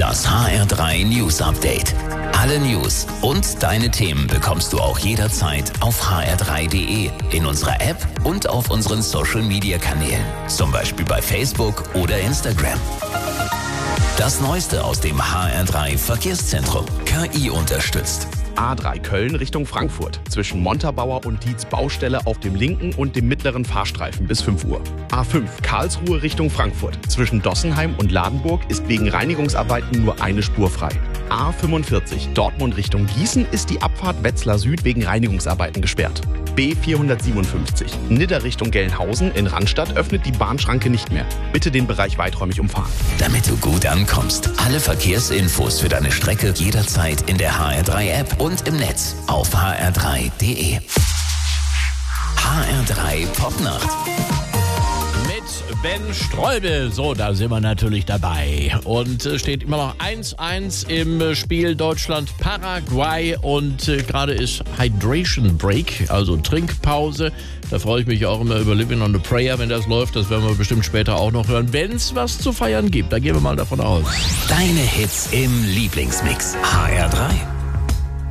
Das HR3 News Update. Alle News und deine Themen bekommst du auch jederzeit auf hr3.de, in unserer App und auf unseren Social Media Kanälen. Zum Beispiel bei Facebook oder Instagram. Das Neueste aus dem HR3 Verkehrszentrum. KI unterstützt. A3 Köln Richtung Frankfurt. Zwischen Montabaur und Dietz Baustelle auf dem linken und dem mittleren Fahrstreifen bis 5 Uhr. A5 Karlsruhe Richtung Frankfurt. Zwischen Dossenheim und Ladenburg ist wegen Reinigungsarbeiten nur eine Spur frei. A45 Dortmund Richtung Gießen ist die Abfahrt Wetzlar Süd wegen Reinigungsarbeiten gesperrt. B457 Nidda Richtung Gelnhausen in Randstadt öffnet die Bahnschranke nicht mehr. Bitte den Bereich weiträumig umfahren. Damit du gut ankommst. Alle Verkehrsinfos für deine Strecke jederzeit in der HR3-App und im Netz auf hr3.de. HR3 Popnacht. Mit Ben Streubel. So, da sind wir natürlich dabei. Und steht immer noch 1-1 im Spiel Deutschland-Paraguay. Und gerade ist Hydration Break, also Trinkpause. Da freue ich mich auch immer über Living on a Prayer, wenn das läuft. Das werden wir bestimmt später auch noch hören, wenn es was zu feiern gibt. Da gehen wir mal davon aus. Deine Hits im Lieblingsmix. HR3.